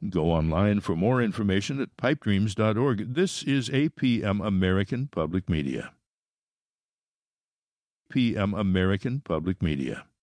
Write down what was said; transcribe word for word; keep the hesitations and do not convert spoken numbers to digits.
Go online for more information at pipe dreams dot org. This is A P M American Public Media. P M American Public Media.